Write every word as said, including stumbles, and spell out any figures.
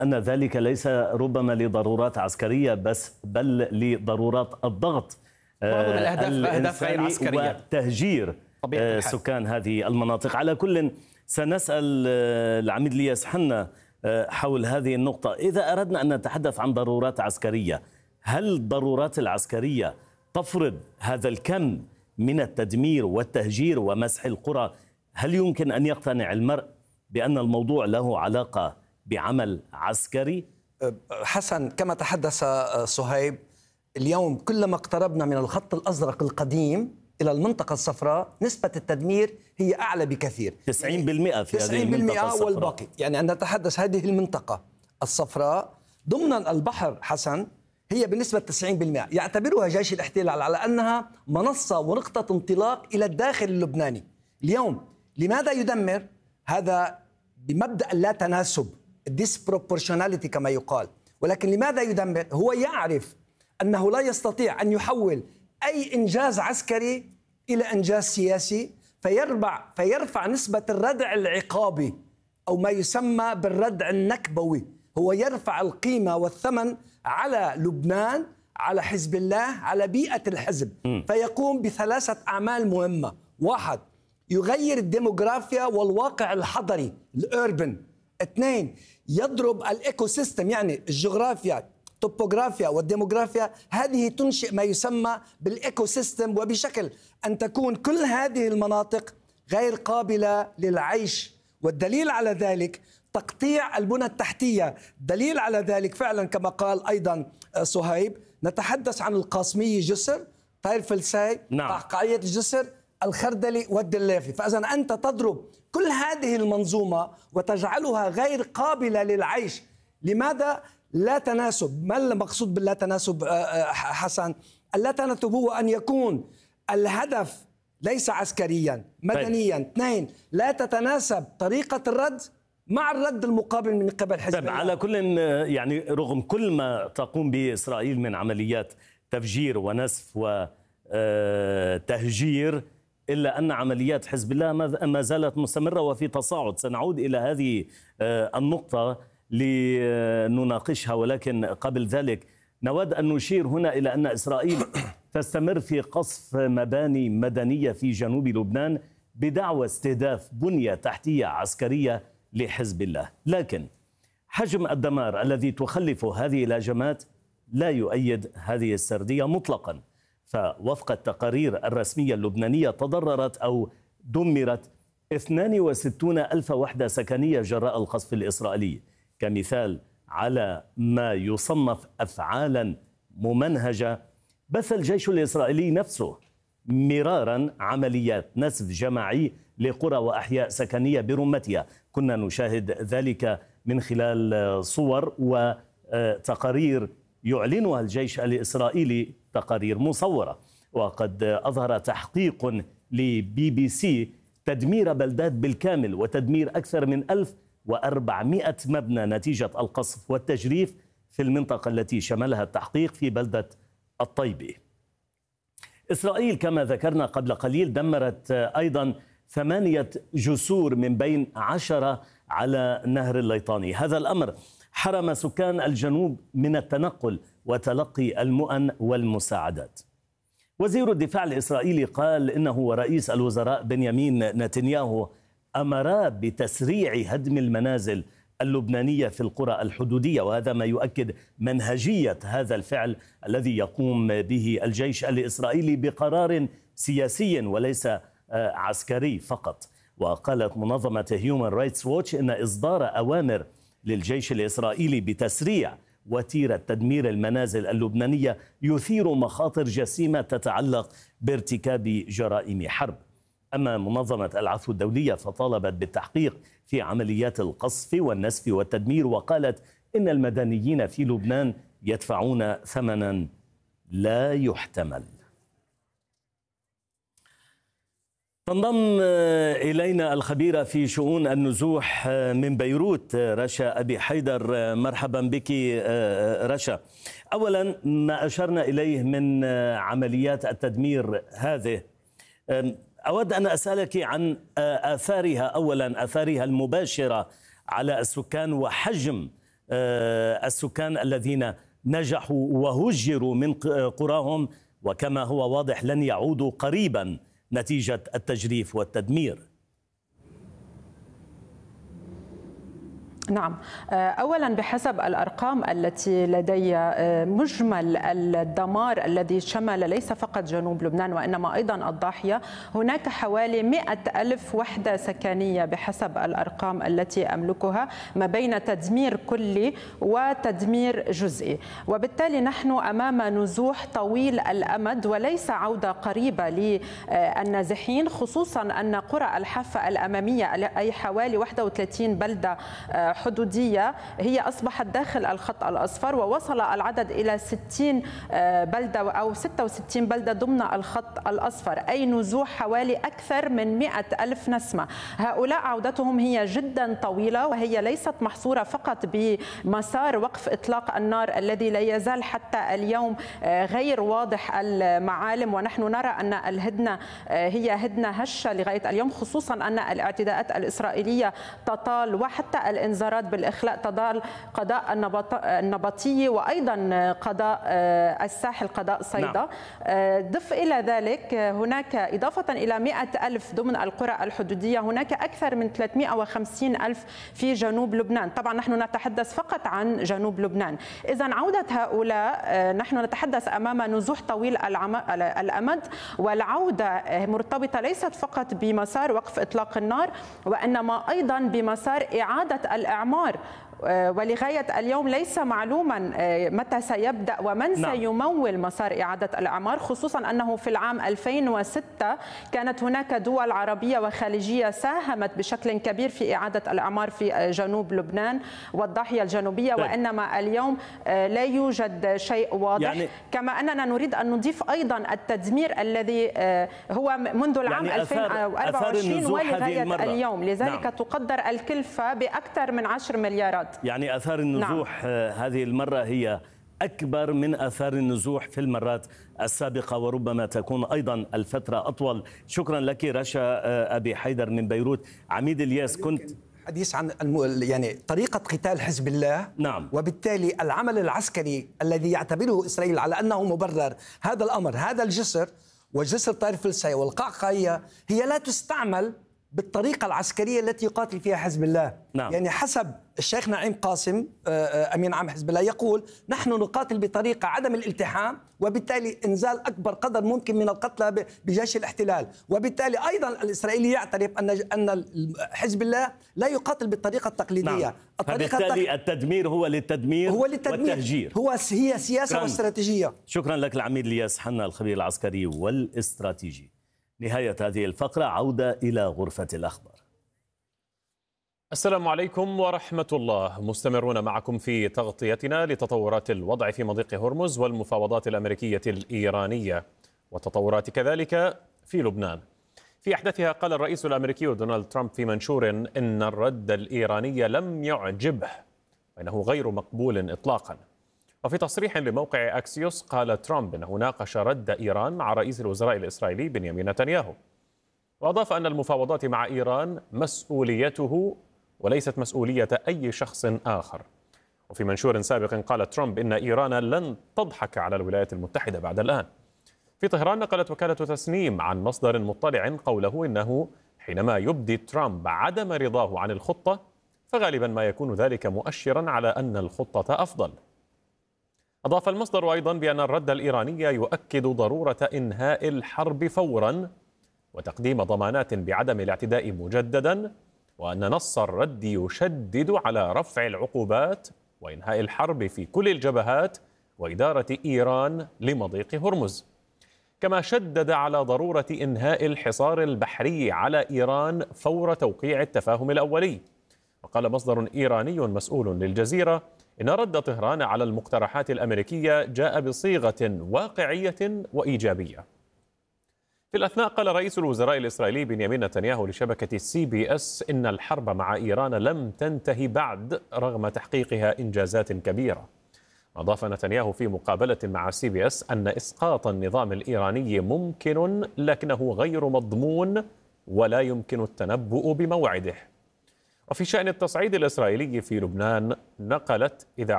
أن ذلك ليس ربما لضرورات عسكرية بس بل لضرورات الضغط الإنساني وتهجير سكان هذه المناطق. على كل سنسأل العميد الياس حنا حول هذه النقطة. إذا أردنا أن نتحدث عن ضرورات عسكرية، هل الضرورات العسكرية تفرض هذا الكم من التدمير والتهجير ومسح القرى؟ هل يمكن أن يقتنع المرء بأن الموضوع له علاقة بعمل عسكري؟ حسن، كما تحدث صهيب، اليوم كلما اقتربنا من الخط الأزرق القديم إلى المنطقة الصفراء نسبة التدمير هي أعلى بكثير، تسعين بالمئة في هذه المنطقة الصفراء والباقي. يعني أن نتحدث هذه المنطقة الصفراء ضمن البحر حسن هي بنسبة تسعين بالمئة، يعتبرها جيش الاحتلال على أنها منصة ونقطة انطلاق إلى الداخل اللبناني. اليوم لماذا يدمر؟ هذا بمبدأ اللا تناسب، disproportionality كما يقال. ولكن لماذا يدمر؟ هو يعرف أنه لا يستطيع أن يحول أي إنجاز عسكري إلى إنجاز سياسي، فيرفع, فيرفع نسبة الردع العقابي أو ما يسمى بالردع النكبوي. هو يرفع القيمة والثمن على لبنان، على حزب الله، على بيئة الحزب. م. فيقوم بثلاثة أعمال مهمة. واحد، يغير الديموغرافيا والواقع الحضري الأوربن. اثنين، يضرب الإيكو سيستم، يعني الجغرافيا، التوبوغرافيا والديموغرافيا، هذه تنشئ ما يسمى بالإيكو سيستم، وبشكل أن تكون كل هذه المناطق غير قابلة للعيش. والدليل على ذلك تقطيع البنى التحتية. دليل على ذلك فعلا كما قال أيضا صهيب، نتحدث عن القاسمية جسر، طير فلساي، نعم. قعقاعية الجسر، الخردلي والدلافي. فإذا أنت تضرب كل هذه المنظومة وتجعلها غير قابلة للعيش. لماذا لا تناسب؟ ما المقصود باللا تناسب حسن؟ اللا تناسب هو أن يكون الهدف ليس عسكريا، مدنيا. اثنين، لا تتناسب طريقة الرد مع الرد المقابل من قبل حزب الله. على كل، يعني رغم كل ما تقوم به إسرائيل من عمليات تفجير ونسف وتهجير، إلا أن عمليات حزب الله ما زالت مستمرة وفي تصاعد. سنعود إلى هذه النقطة لنناقشها، ولكن قبل ذلك نود أن نشير هنا إلى أن إسرائيل تستمر في قصف مباني مدنية في جنوب لبنان بدعوى استهداف بنية تحتية عسكرية لحزب الله. لكن حجم الدمار الذي تخلفه هذه الهجمات لا يؤيد هذه السردية مطلقا. فوفق التقارير الرسمية اللبنانية تضررت أو دمرت اثنين وستين ألف وحدة سكنية جراء القصف الإسرائيلي، كمثال على ما يصنف أفعالا ممنهجة. بث الجيش الإسرائيلي نفسه مرارا عمليات نسف جماعي لقرى وأحياء سكنية برمتها. كنا نشاهد ذلك من خلال صور وتقارير يعلنها الجيش الإسرائيلي، تقارير مصورة. وقد أظهر تحقيق لبي بي سي تدمير بلدات بالكامل وتدمير أكثر من ألف وأربعمئة مبنى نتيجة القصف والتجريف في المنطقة التي شملها التحقيق في بلدة الطيبة. إسرائيل كما ذكرنا قبل قليل دمرت أيضا ثمانية جسور من بين عشرة على نهر الليطاني. هذا الأمر حرم سكان الجنوب من التنقل وتلقي المؤن والمساعدات. وزير الدفاع الإسرائيلي قال إنه ورئيس الوزراء بنيامين نتنياهو أمرا بتسريع هدم المنازل اللبنانية في القرى الحدودية، وهذا ما يؤكد منهجية هذا الفعل الذي يقوم به الجيش الإسرائيلي بقرار سياسي وليس عسكري فقط. وقالت منظمة هيومان رايتس ووتش إن إصدار أوامر للجيش الإسرائيلي بتسريع وتيرة تدمير المنازل اللبنانية يثير مخاطر جسيمة تتعلق بارتكاب جرائم حرب. أما منظمة العفو الدولية فطالبت بالتحقيق في عمليات القصف والنسف والتدمير، وقالت إن المدنيين في لبنان يدفعون ثمنا لا يحتمل. تنضم إلينا الخبيرة في شؤون النزوح من بيروت رشا أبي حيدر. مرحبا بك رشا. أولا، ما أشرنا إليه من عمليات التدمير هذه، أود أن أسألك عن آثارها. أولا، آثارها المباشرة على السكان وحجم السكان الذين نجحوا وهجروا من قراهم، وكما هو واضح لن يعودوا قريبا نتيجة التجريف والتدمير. نعم، أولا بحسب الأرقام التي لدي مجمل الدمار الذي شمل ليس فقط جنوب لبنان وإنما أيضا الضاحية، هناك حوالي مئة ألف وحدة سكنية بحسب الأرقام التي أملكها، ما بين تدمير كلي وتدمير جزئي، وبالتالي نحن أمام نزوح طويل الأمد وليس عودة قريبة للنازحين، خصوصا أن قرى الحافة الأمامية أي حوالي واحد وثلاثين بلدة حدودية هي أصبحت داخل الخط الأصفر، ووصل العدد إلى ستين بلدة أو ستة وستين بلدة ضمن الخط الأصفر، أي نزوح حوالي أكثر من مئة ألف نسمة. هؤلاء عودتهم هي جدا طويلة، وهي ليست محصورة فقط بمسار وقف إطلاق النار الذي لا يزال حتى اليوم غير واضح المعالم، ونحن نرى أن الهدنة هي هدنة هشة لغاية اليوم، خصوصا أن الاعتداءات الإسرائيلية تطال وحتى الإنذارات بالإخلاء تضال قضاء النبطية وأيضا قضاء الساحل قضاء صيدا. نعم. ضف إلى ذلك هناك إضافة إلى مئة ألف ضمن القرى الحدودية هناك أكثر من ثلاثمئة وخمسين ألف في جنوب لبنان. طبعا نحن نتحدث فقط عن جنوب لبنان. إذن عودة هؤلاء نحن نتحدث أمام نزوح طويل الأمد، والعودة مرتبطة ليست فقط بمسار وقف إطلاق النار وإنما أيضا بمسار إعادة الإعمار، ولغاية اليوم ليس معلوما متى سيبدأ ومن نعم. سيمول مسار إعادة الإعمار، خصوصا أنه في العام ألفين وستة كانت هناك دول عربية وخليجية ساهمت بشكل كبير في إعادة الإعمار في جنوب لبنان والضاحية الجنوبية. طيب. وإنما اليوم لا يوجد شيء واضح، يعني كما أننا نريد أن نضيف أيضا التدمير الذي هو منذ العام يعني ألفين وأربعة وعشرين ولغاية اليوم، لذلك نعم. تقدر الكلفة بأكثر من عشر مليارات. يعني آثار النزوح نعم. هذه المرة هي أكبر من آثار النزوح في المرات السابقة، وربما تكون أيضا الفترة أطول. شكرا لك رشا أبي حيدر من بيروت. عميد الياس، كنت حديث عن الم... يعني طريقة قتال حزب الله. نعم. وبالتالي العمل العسكري الذي يعتبره إسرائيل على أنه مبرر، هذا الأمر، هذا الجسر وجسر طائر فلسطين والقعقاعية هي لا تستعمل بالطريقة العسكرية التي يقاتل فيها حزب الله. نعم. يعني حسب الشيخ نعيم قاسم أمين عام حزب الله يقول نحن نقاتل بطريقة عدم الالتحام، وبالتالي إنزال أكبر قدر ممكن من القتلى بجيش الاحتلال، وبالتالي أيضا الإسرائيلي يعترف أن أن حزب الله لا يقاتل بالطريقة التقليدية. نعم. الطريقة فبالتالي التق... التدمير هو للتدمير هو للتدمير والتهجير، هو هي سياسة واستراتيجية. شكرا لك العميد الياس حنا الخبير العسكري والاستراتيجي. نهاية هذه الفقرة، عودة إلى غرفة الأخبار. السلام عليكم ورحمة الله. مستمرون معكم في تغطيتنا لتطورات الوضع في مضيق هرمز والمفاوضات الأمريكية الإيرانية وتطورات كذلك في لبنان. في أحدثها قال الرئيس الأمريكي دونالد ترامب في منشور إن الرد الإيراني لم يعجبه وإنه غير مقبول إطلاقا. وفي تصريح لموقع أكسيوس قال ترامب إنه ناقش رد إيران مع رئيس الوزراء الإسرائيلي بنيامين نتنياهو، وأضاف أن المفاوضات مع إيران مسؤوليته وليست مسؤولية أي شخص آخر. وفي منشور سابق قال ترامب إن إيران لن تضحك على الولايات المتحدة بعد الآن. في طهران نقلت وكالة تسنيم عن مصدر مطلع قوله إنه حينما يبدي ترامب عدم رضاه عن الخطة فغالبا ما يكون ذلك مؤشرا على أن الخطة أفضل. أضاف المصدر أيضا بأن الرد الإيراني يؤكد ضرورة إنهاء الحرب فورا وتقديم ضمانات بعدم الاعتداء مجددا، وأن نص الرد يشدد على رفع العقوبات وإنهاء الحرب في كل الجبهات وإدارة إيران لمضيق هرمز. كما شدد على ضرورة إنهاء الحصار البحري على إيران فور توقيع التفاهم الأولي. وقال مصدر إيراني مسؤول للجزيرة إن رد طهران على المقترحات الأمريكية جاء بصيغة واقعية وإيجابية. في الأثناء قال رئيس الوزراء الإسرائيلي بنيامين نتنياهو لشبكة سي بي إس إن الحرب مع إيران لم تنتهي بعد رغم تحقيقها إنجازات كبيرة. أضاف نتنياهو في مقابلة مع سي بي إس أن إسقاط النظام الإيراني ممكن لكنه غير مضمون ولا يمكن التنبؤ بموعده. وفي شأن التصعيد الإسرائيلي في لبنان، نقلت إذاعة